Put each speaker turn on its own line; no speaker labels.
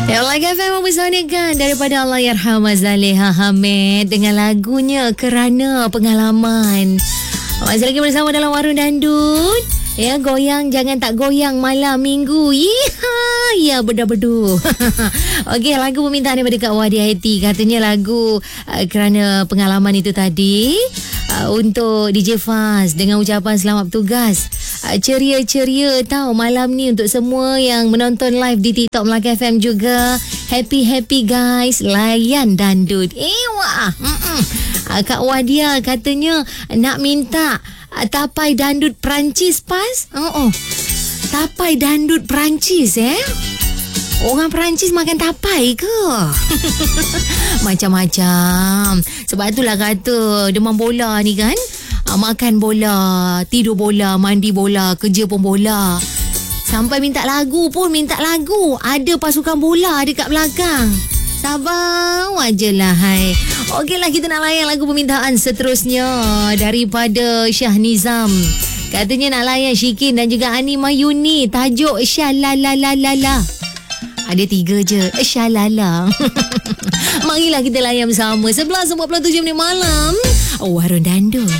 Like FM mempersonikan daripada Allahyarham Zaleha Hamid dengan lagunya Kerana Pengalaman. Masih lagi bersama dalam Warung Dandut. Ya, goyang jangan tak goyang malam minggu. Yiha, ya bedu-bedu. Okey, lagu permintaan daripada Kak Wadia Heti. Katanya lagu Kerana Pengalaman itu tadi untuk DJ Faz dengan ucapan selamat bertugas. Ceria-ceria tahu malam ni untuk semua yang menonton live di TikTok Melaka FM juga. Happy guys, layan dandut. Wah. Kak Wadia katanya nak minta tapai dandut Perancis pas. Tapai dandut Perancis Orang Perancis makan tapai ke? Macam-macam. Sebab itulah kata demam bola ni kan. Makan bola, tidur bola, mandi bola, kerja pun bola. Sampai minta lagu pun minta lagu. Ada pasukan bola dekat belakang. Sabar je lah hai. Okeylah, kita nak layan lagu permintaan seterusnya daripada Syah Nizam. Katanya nak layan Syikin dan juga Ani Mayuni. Tajuk Syalalalala. Ada 3 je. Syalala. Marilah kita layan bersama. 11.47 malam. Warung Dandut.